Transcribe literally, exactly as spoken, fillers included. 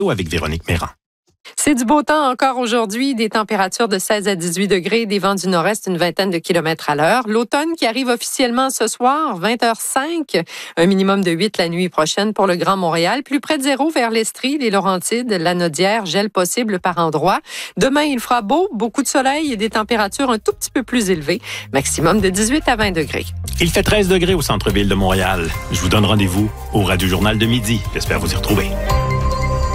avec Véronique Méran. C'est du beau temps encore aujourd'hui, des températures de seize à dix-huit degrés, des vents du nord-est une vingtaine de kilomètres à l'heure. L'automne qui arrive officiellement ce soir, vingt heures cinq, un minimum de huit la nuit prochaine pour le Grand Montréal, plus près de zéro vers l'Estrie, les Laurentides, la Naudière, gel possible par endroits. Demain, il fera beau, beaucoup de soleil et des températures un tout petit peu plus élevées, maximum de dix-huit à vingt degrés. Il fait treize degrés au centre-ville de Montréal. Je vous donne rendez-vous au Radio Journal de midi. J'espère vous y retrouver.